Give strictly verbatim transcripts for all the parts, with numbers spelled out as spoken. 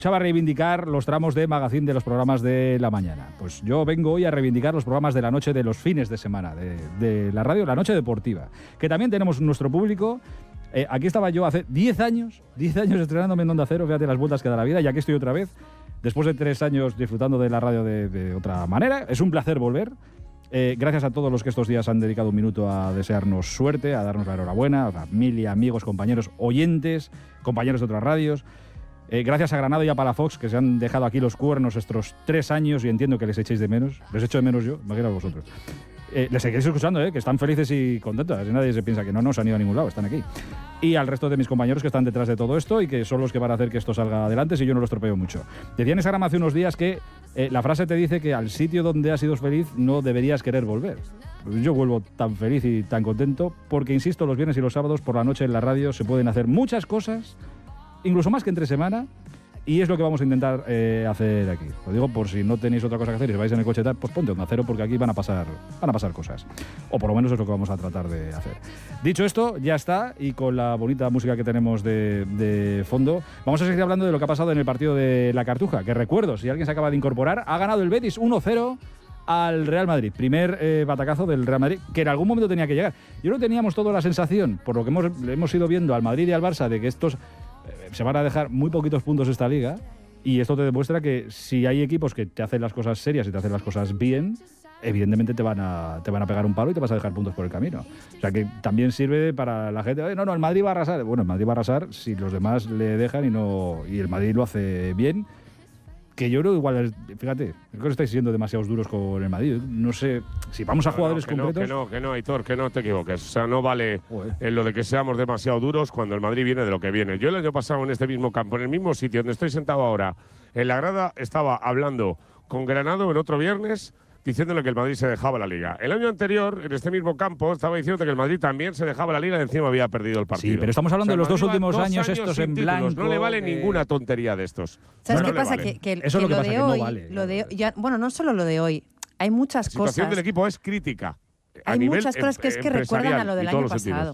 a reivindicar los tramos de magazine de los programas de la mañana. Pues yo vengo hoy a reivindicar los programas de la noche de los fines de semana, de, de la radio, la noche deportiva, que también tenemos nuestro público. Eh, aquí estaba yo hace diez años, diez años estrenándome en Onda Cero, fíjate las vueltas que da la vida, y aquí estoy otra vez, después de tres años disfrutando de la radio de, de otra manera. Es un placer volver. Eh, gracias a todos los que estos días han dedicado un minuto a desearnos suerte, a darnos la enhorabuena, a familia, amigos, compañeros, oyentes, compañeros de otras radios. Eh, gracias a Granado y a Palafox, que se han dejado aquí los cuernos estos tres años y entiendo que les echéis de menos. Les echo de menos yo, imaginaos vosotros. Eh, les seguiréis escuchando, eh, que están felices y contentos. Así nadie se piensa que no, no se han ido a ningún lado, están aquí. Y al resto de mis compañeros que están detrás de todo esto y que son los que van a hacer que esto salga adelante si yo no lo estropeo mucho. Decía en Instagram hace unos días que eh, la frase te dice que al sitio donde has sido feliz no deberías querer volver. Yo vuelvo tan feliz y tan contento porque, insisto, los viernes y los sábados por la noche en la radio se pueden hacer muchas cosas, incluso más que entre semana, y es lo que vamos a intentar eh, hacer aquí. Lo digo por si no tenéis otra cosa que hacer y si vais en el coche tal, pues ponte Onda Cero porque aquí van a pasar van a pasar cosas. O por lo menos es lo que vamos a tratar de hacer. Dicho esto, ya está, y con la bonita música que tenemos de, de fondo, vamos a seguir hablando de lo que ha pasado en el partido de la Cartuja, que recuerdo, si alguien se acaba de incorporar, ha ganado el Betis uno cero al Real Madrid. Primer eh, batacazo del Real Madrid, que en algún momento tenía que llegar. Yo no teníamos toda la sensación, por lo que hemos, hemos ido viendo al Madrid y al Barça, de que estos se van a dejar muy poquitos puntos esta liga, y esto te demuestra que si hay equipos que te hacen las cosas serias y te hacen las cosas bien, evidentemente te van a, te van a pegar un palo y te vas a dejar puntos por el camino. O sea que también sirve para la gente, no, no, el Madrid va a arrasar. Bueno, el Madrid va a arrasar si los demás le dejan y no y el Madrid lo hace bien. Que yo creo igual, fíjate, creo que estáis siendo demasiados duros con el Madrid. No sé, si vamos a no, jugadores no, que concretos… No, que no, que no, Aitor, que no te equivoques. O sea, no vale Joder. en lo de que seamos demasiado duros cuando el Madrid viene de lo que viene. Yo el año pasado en este mismo campo, en el mismo sitio donde estoy sentado ahora, en la grada, estaba hablando con Granado el otro viernes, diciéndole que el Madrid se dejaba la Liga. El año anterior, en este mismo campo, estaba diciendo que el Madrid también se dejaba la Liga y encima había perdido el partido. Sí, pero estamos hablando o sea, de los dos Madrid últimos dos años, estos en títulos. blanco. No le vale eh... ninguna tontería de estos. ¿Sabes no qué le pasa? vale. Que, que, Eso que es lo que lo pasa, de que no hoy, vale. lo de, ya, bueno, no solo lo de hoy, hay muchas La situación cosas. del equipo es crítica. A Hay nivel muchas cosas que es que recuerdan a lo del en todos año los pasado.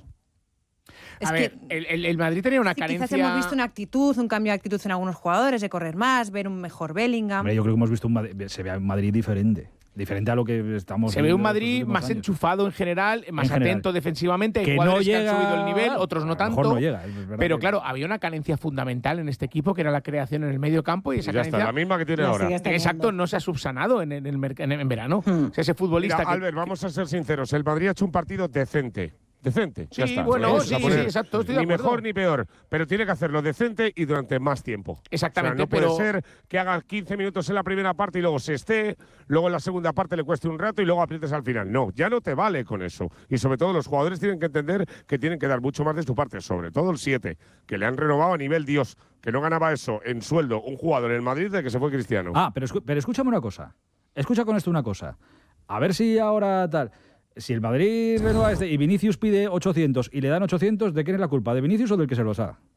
Es a que ver, el, el, el Madrid tenía una sí, carencia… quizás hemos visto una actitud, un cambio de actitud en algunos jugadores, de correr más, ver un mejor Bellingham. Hombre, yo creo que hemos visto un Madrid, se ve un Madrid diferente. Diferente a lo que estamos Se ve un viendo Madrid estos más últimos años. enchufado en general, más En general. atento defensivamente. Hay Que no jugadores llega, que han subido el nivel, otros no a lo mejor tanto. no llega, es verdad pero que- claro, había una carencia fundamental en este equipo, que era la creación en el medio campo, y esa Y ya está, carencia… la misma que tiene La ahora. sigues teniendo. Exacto, no se ha subsanado en, en, el merc- en, en verano. Hmm. O sea, ese futbolista Mira, que… Albert, vamos a ser sinceros. El Madrid ha hecho un partido decente. Decente. Sí, ya está. bueno, No vamos sí, a poner sí, exacto, estoy de Ni acuerdo. mejor ni peor, pero tiene que hacerlo decente y durante más tiempo. Exactamente, O sea, no pero… puede ser que haga quince minutos en la primera parte y luego se esté, luego en la segunda parte le cueste un rato y luego aprietes al final. No, ya no te vale con eso. Y sobre todo los jugadores tienen que entender que tienen que dar mucho más de su parte, sobre todo el siete, que le han renovado a nivel Dios, que no ganaba eso en sueldo un jugador en el Madrid de que se fue Cristiano. Ah, pero, escu- pero escúchame una cosa. Escucha con esto una cosa. A ver si ahora tal… Si el Madrid renueva este y Vinicius pide ochocientos y le dan ochocientos, ¿de quién es la culpa? ¿De Vinicius o del que se los da?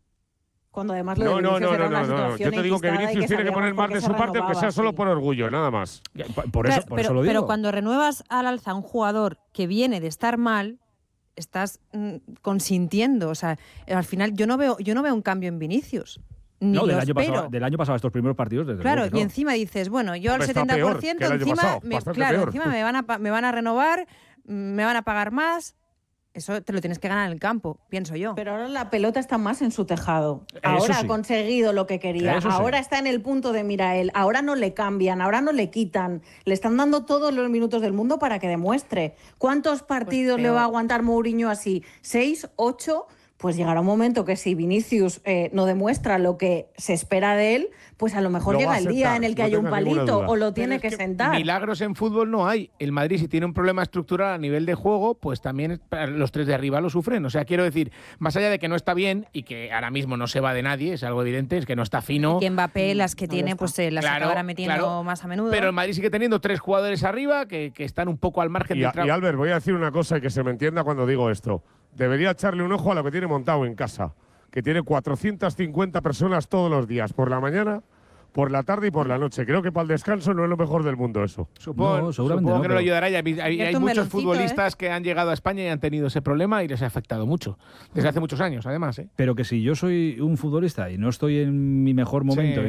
Cuando además lo No, de no, Vinicius no, era no, una no, no. situación Yo te digo que enquistada y Vinicius tiene que sabíamos poner más por qué de se su parte, aunque renovaba, sea solo sí. por orgullo, nada más. Por, por eso, Claro, por pero, eso lo digo. pero cuando renuevas al alza a un jugador que viene de estar mal, estás mm, consintiendo. O sea, al final yo no veo, yo no veo un cambio en Vinicius. Ni no, lo del año, espero. pasado, del año pasado, estos primeros partidos, desde Claro, luego que y no. encima dices, bueno, yo Hombre, al está setenta por ciento, peor que el año encima, pasado, me, bastante claro, peor. encima me van, a, pa- me van a renovar, mm, me van a pagar más. Eso te lo tienes que ganar en el campo, pienso yo. Pero ahora la pelota está más en su tejado. Eso Ahora sí. ha conseguido lo que quería. Eso sí. Ahora está en el punto de mira él. Ahora no le cambian, ahora no le quitan. Le están dando todos los minutos del mundo para que demuestre. ¿Cuántos partidos Pues le peor. va a aguantar Mourinho así? ¿Seis? ¿Ocho? Pues llegará un momento que si Vinicius eh, no demuestra lo que se espera de él, pues a lo mejor Lo va llega a el día aceptar, en el que no haya un tengas ninguna palito duda. o lo tiene Pero que, es sentar. Milagros en fútbol no hay. El Madrid, si tiene un problema estructural a nivel de juego, pues también es- los tres de arriba lo sufren. O sea, quiero decir, más allá de que no está bien y que ahora mismo no se va de nadie, es algo evidente, es que no está fino. Que Mbappé, las que no tiene, está. pues se las Claro, acabará metiendo claro. más a menudo. Pero el Madrid sigue teniendo tres jugadores arriba que, que están un poco al margen Y, del a- y trabajo. Albert, voy a decir una cosa y que se me entienda cuando digo esto. Debería echarle un ojo a lo que tiene montado en casa, que tiene cuatrocientas cincuenta personas todos los días, por la mañana, por la tarde y por la noche. Creo que para el descanso no es lo mejor del mundo eso. Supongo, No, seguramente supongo no, que no le pero- ayudará. Y hay, hay- hay Cierto, un muchos meloncito, futbolistas que han llegado a España y han tenido ese problema y les ha afectado mucho. Desde hace muchos años, además. ¿eh? Pero que si yo soy un futbolista y no estoy en mi mejor momento Sí.